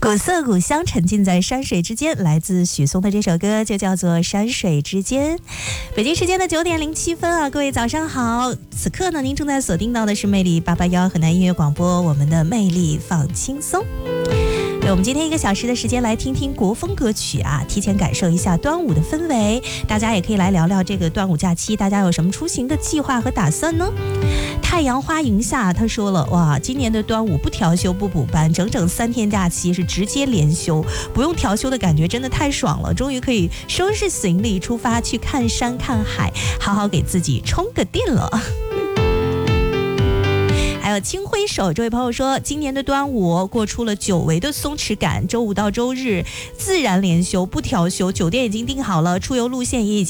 古色古香，沉浸在山水之间。来自许嵩的这首歌就叫做《山水之间》。北京时间的9点07分啊，各位早上好。此刻呢，您正在锁定到的是魅力881河南音乐广播，我们的魅力放轻松。我们今天1个小时的时间来听听国风歌曲啊，提前感受一下端午的氛围。大家也可以来聊聊这个端午假期，大家有什么出行的计划和打算呢？太阳花迎夏他说了，哇，今年的端午不调休不补班，整整3天假期是直接连休，不用调休的感觉真的太爽了，终于可以收拾行李出发去看山看海，好好给自己充个电了。还有轻挥手这位朋友说，今年的端午过出了久违的松弛感，周5到周日自然连休不调休，酒店已经订好了，出游路线也已经